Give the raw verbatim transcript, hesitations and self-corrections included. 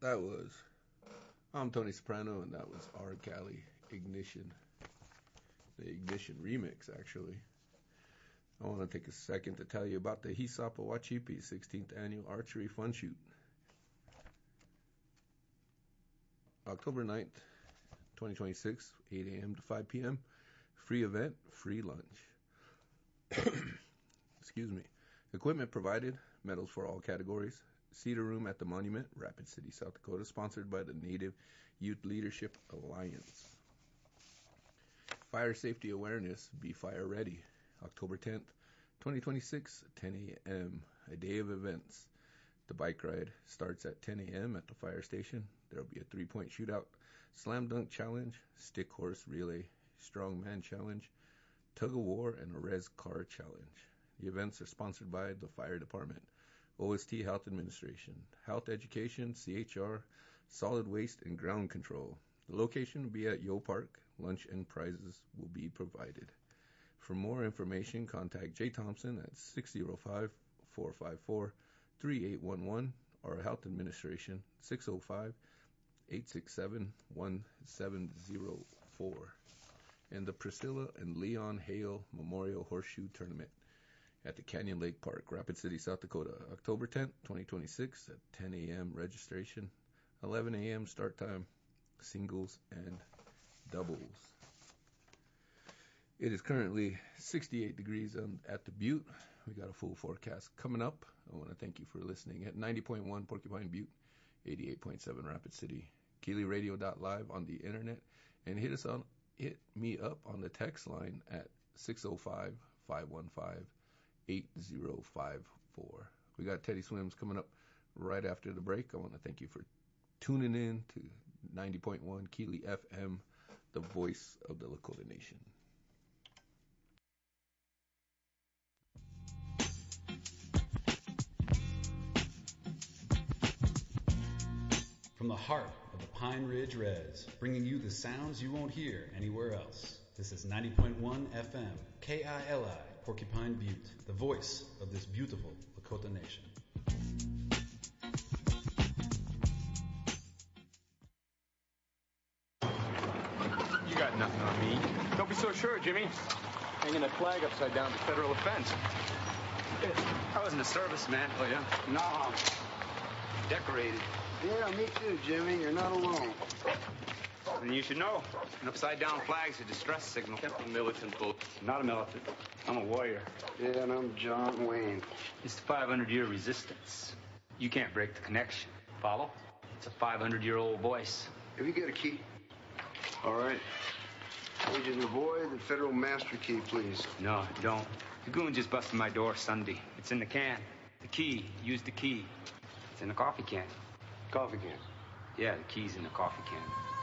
That was. I'm Tony Soprano, and that was R. Cali Ignition. The Ignition remix, actually. I want to take a second to tell you about the Hisapa Wachipi sixteenth Annual Archery Fun Shoot. October ninth, twenty twenty-six, eight a.m. to five p.m. Free event, free lunch. Excuse me. Equipment provided, medals for all categories. Cedar Room at the Monument, Rapid City, South Dakota, sponsored by the Native Youth Leadership Alliance. Fire Safety Awareness, Be Fire Ready, October tenth, twenty twenty-six, ten a.m., a day of events. The bike ride starts at ten a.m. at the fire station. There will be a three-point shootout, slam dunk challenge, stick horse relay, strongman challenge, tug of war, and a res car challenge. The events are sponsored by the Fire Department, O S T Health Administration, Health Education, C H R, Solid Waste, and Ground Control. The location will be at Yo Park. Lunch and prizes will be provided. For more information, contact Jay Thompson at six oh five, four five four, three eight one one or Health Administration six oh five, eight six seven, one seven oh four. And the Priscilla and Leon Hale Memorial Horseshoe Tournament at the Canyon Lake Park, Rapid City, South Dakota, October tenth, twenty twenty-six at ten a.m. registration, eleven a.m. start time, singles and doubles. It is currently sixty-eight degrees at the Butte. We got a full forecast coming up. I want to thank you for listening at ninety point one Porcupine Butte, eighty-eight point seven Rapid City, Keeley Radio dot live on the internet, and hit us on hit me up on the text line at six oh five, five one five, eight oh five four. We got Teddy Swims coming up right after the break. I want to thank you for tuning in to ninety point one Keeley F M, the voice of the Lakota Nation. From the heart of the Pine Ridge Reds, bringing you the sounds you won't hear anywhere else. This is ninety point one F M, K I L I, Porcupine Butte, the voice of this beautiful Lakota Nation. You got nothing on me. Don't be so sure, Jimmy. Hanging a flag upside down is federal offense. I wasn't a serviceman. Oh, yeah? No. Decorated. Yeah, me too, Jimmy. You're not alone. And you should know, an upside-down flag's a distress signal. Captain Militant boat. Not a militant. I'm a warrior. Yeah, and I'm John Wayne. It's the five hundred year resistance. You can't break the connection. Follow? It's a five hundred year old voice. Have you got a key? All right. Agent Lavoy, the federal master key, please. No, I don't. The goon just busted my door Sunday. It's in the can. The key. Use the key. It's in the coffee can. Coffee can? Yeah, the key's in the coffee can.